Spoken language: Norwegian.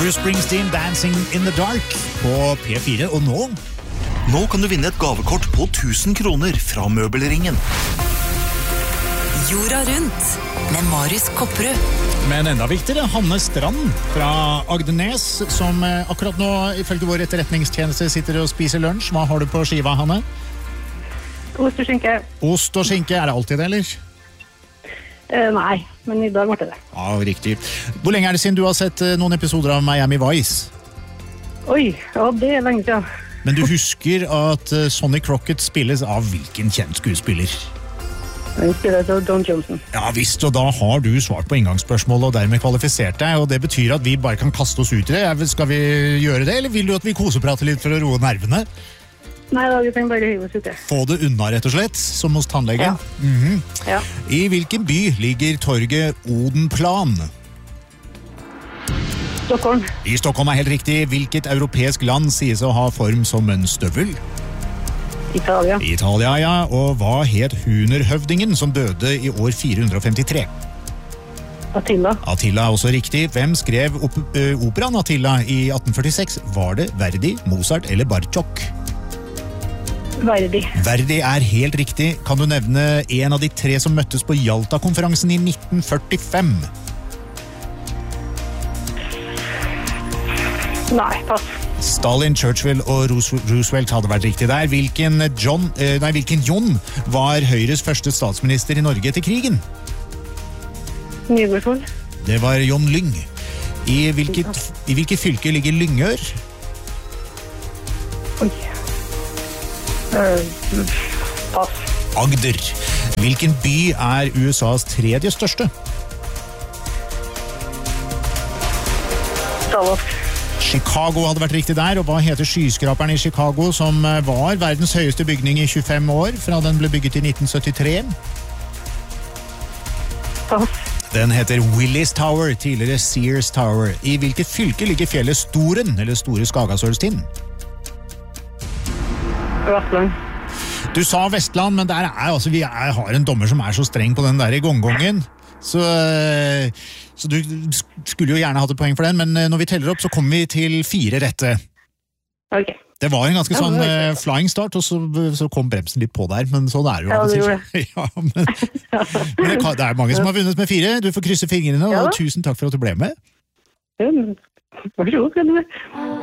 Bruce Springsteen, Dancing in the Dark på P4, og Nå kan du vinne et gavekort på 1000 kroner fra Møbelringen. Jorda rundt med Marius Kopperud. Men enda viktigere, Hanne Strand fra Agdenes, som akkurat nå, ifølge vår etterretningstjeneste, sitter og spiser lunsj. Hva har du på skiva, Hanne? Ost og skinke. Ost og skinke, er det alltid det, eller? Nei, men i dag ble det. Ja, riktig. Hvor lenge er det siden du har sett noen episoder av Miami Vice? Oi, ja, det er lenge siden. Men du husker at Sonny Crockett spilles av hvilken kjent skuespiller? Han spiller av Don Johnson. Ja visst, og da har du svart på inngangsspørsmålet og dermed kvalifisert deg, og det betyr at vi bare kan kaste oss ut i det. Skal vi gjøre det, eller vil du at vi koseprater litt for å roe nervene? Nei da, vi kan bare hive oss ut det. Få det unna rett og slett, som hos tannlegen. Ja. Ja. I hvilken by ligger torget Odenplan? Stockholm. I Stockholm er helt riktig. Hvilket europeisk land sies å ha form som en støvel? Italia. Italia, ja. Og hva het Hunerhøvdingen som døde i år 453? Attila. Attila er også riktig. Hvem skrev operaen Attila i 1846? Var det Verdi, Mozart eller Bartók? Verdi. Verdi er helt riktig. Kan du nevne en av de tre som møttes på Jalta-konferansen i 1945? Nei, pass. Stalin, Churchill og Roosevelt hadde vært riktig der. Hvilken John var Høyres første statsminister i Norge etter krigen? Nybergsvold. Det var John Lyng. I hvilket fylke ligger Lyngør? Oi. Pass. Agder. Hvilken by er USAs tredje største? Dallas. Chicago hadde vært riktig der, og hva heter skyskraperen i Chicago som var verdens høyeste bygning i 25 år, fra den ble bygget i 1973? Pass. Den heter Willis Tower, tidligere Sears Tower. I hvilket fylke ligger fjellet Storen, eller Store Skagasølstind? Vestland. Du sa Vestland, men der vi har en dommer som er så streng på den der i gongongen. Så du skulle jo gjerne hatt et poeng for den, men når vi teller opp så kommer vi til 4 rette. Ok. Det var en ganske sånn flying start, og så kom bremsen litt på der, men sånn er det jo. Ja, det gjorde det. Ja, men det er mange som har vunnet med 4. Du får krysse fingrene, og tusen takk for at du ble med. Vær så god, skal du.